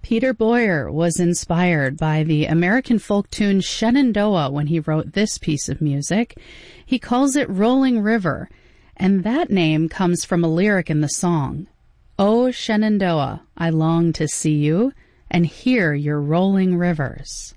Peter Boyer was inspired by the American folk tune Shenandoah when he wrote this piece of music. He calls it Rolling River, and that name comes from a lyric in the song. "Oh, Shenandoah, I long to see you and hear your rolling rivers."